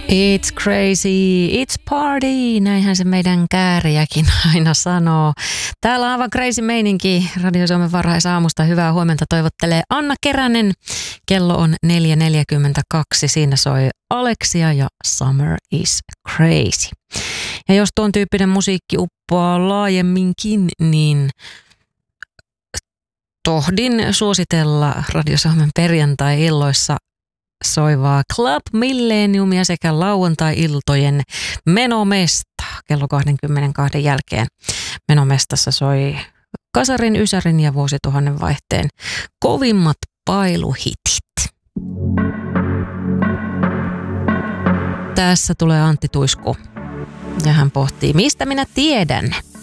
It's crazy, it's party, näinhän se meidän kääriäkin aina sanoo. Täällä on aivan crazy meininki Radio Suomen varhaisaamusta. Hyvää huomenta toivottelee Anna Keränen. Kello on 4.42, siinä soi Alexia ja Summer is crazy. Ja jos tuon tyyppinen musiikki uppoaa laajemminkin, niin tohdin suositella Radio Suomen perjantai-illoissa soivaa Club Millenniumia sekä lauantai-iltojen Menomesta kello 22 jälkeen. Menomestassa soi Kasarin, Ysärin ja vuosituhannen vaihteen kovimmat pailuhitit. Tässä tulee Antti Tuisku ja hän pohtii, mistä minä tiedän.